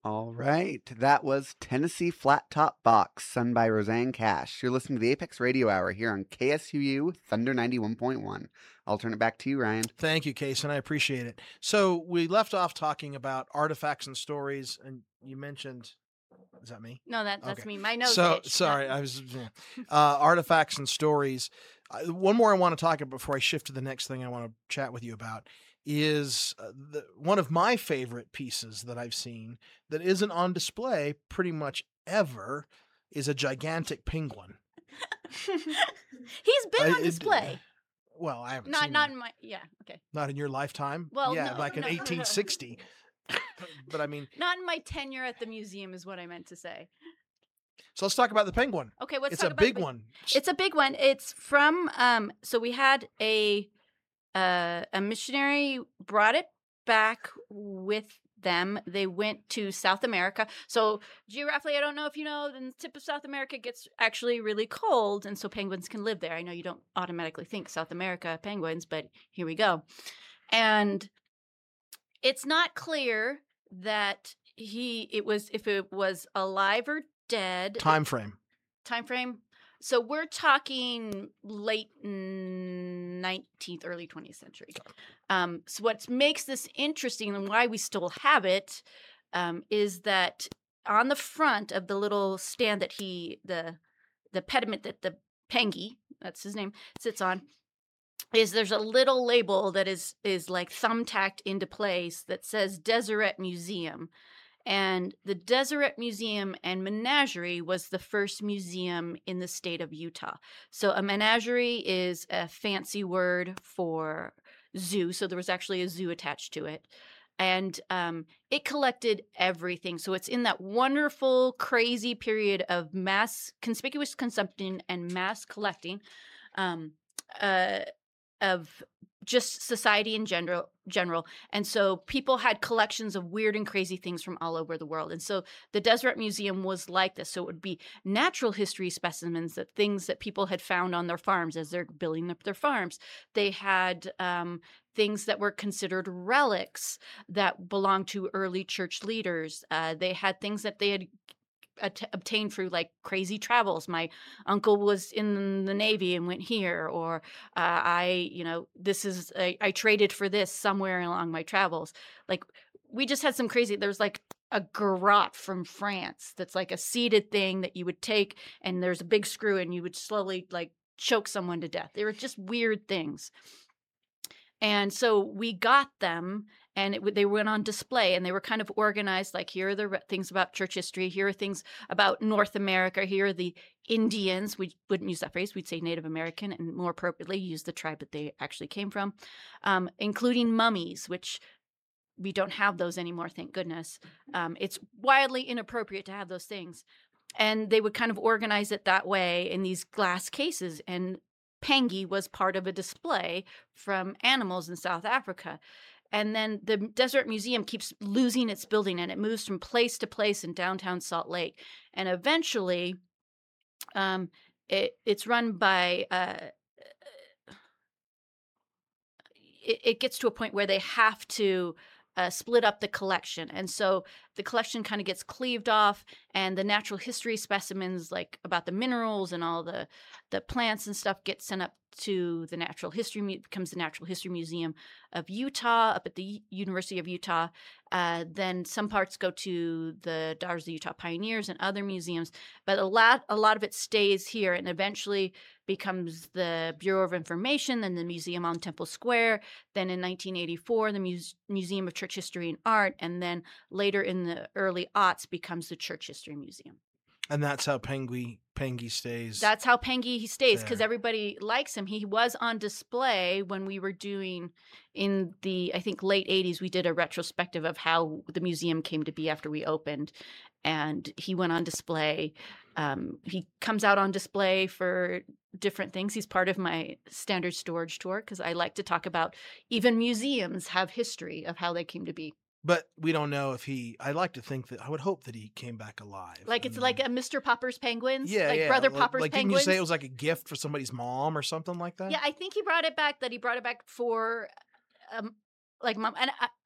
All right, that was Tennessee Flat Top Box, sung by Roseanne Cash. You're listening to the Apex Radio Hour here on KSUU Thunder 91.1. I'll turn it back to you, Ryan. Thank you, Case, and I appreciate it. So we left off talking about artifacts and stories, and you mentioned, is that me? No, that's Okay. me. My nose So itched. sorry, I was artifacts and stories. One more I want to talk about before I shift to the next thing I want to chat with you about is one of my favorite pieces that I've seen that isn't on display pretty much ever is a gigantic penguin. He's been on display. Well, I haven't Not seen not in my okay. not in your lifetime. Well, yeah, no, like in no. 1860. But I mean, Not in my tenure at the museum is what I meant to say. so let's talk about the penguin. Okay, let's It's talk a about big one. It's a big one. It's from so we had a missionary brought it back with them. They went to South America. So geographically, I don't know if you know, the tip of South America gets actually really cold, and so penguins can live there. I know you don't automatically think South America penguins, but here we go. And it's not clear that if it was alive or dead. Time frame. So we're talking late 19th, early 20th century. So what makes this interesting and why we still have it is that on the front of the little stand that the pediment that the Pengy, that's his name, sits on, there's a little label that is like thumbtacked into place that says Deseret Museum. And the Deseret Museum and Menagerie was the first museum in the state of Utah. So a menagerie is a fancy word for zoo. So there was actually a zoo attached to it. And it collected everything. So it's in that wonderful, crazy period of conspicuous consumption and mass collecting of just society in general. And so people had collections of weird and crazy things from all over the world. And so the Deseret Museum was like this. So it would be natural history specimens, that things that people had found on their farms as they're building up their farms. They had things that were considered relics that belonged to early church leaders. They had things that they had obtained through like crazy travels. My uncle was in the Navy and went here, or I traded for this somewhere along my travels. Like we just had some crazy, there's like a garrote from France that's like a seated thing that you would take, and there's a big screw and you would slowly like choke someone to death. They were just weird things. And so we got them, and they went on display, and they were kind of organized. Like, here are the things about church history. Here are things about North America. Here are the Indians. We wouldn't use that phrase. We'd say Native American, and more appropriately use the tribe that they actually came from, including mummies, which we don't have those anymore, thank goodness. It's wildly inappropriate to have those things. And they would kind of organize it that way in these glass cases. And Pengy was part of a display from animals in South Africa. And then the Deseret Museum keeps losing its building, and it moves from place to place in downtown Salt Lake. And eventually, it's run by, it gets to a point where they have to split up the collection. And so the collection kind of gets cleaved off, and the natural history specimens, like about the minerals and all the plants and stuff, get sent up to the Natural History, becomes the Natural History Museum of Utah up at the University of Utah. Then some parts go to the Daughters of the Utah Pioneers and other museums, but a lot of it stays here and eventually becomes the Bureau of Information, then the Museum on Temple Square, then in 1984, the Museum of Church History and Art, and then later in the early aughts becomes the Church History Museum. And that's how Pengy stays. That's how Pengy stays, because everybody likes him. He was on display when we were doing, in the, I think, late 80s, we did a retrospective of how the museum came to be after we opened. And he went on display. He comes out on display for different things. He's part of my standard storage tour, because I like to talk about even museums have history of how they came to be. But we don't know if I would hope that he came back alive. Like it's like a Mr. Popper's Penguins? Yeah, like Brother Popper's like, Penguins? Didn't you say it was like a gift for somebody's mom or something like that? Yeah, I think he brought it back for, like, mom. And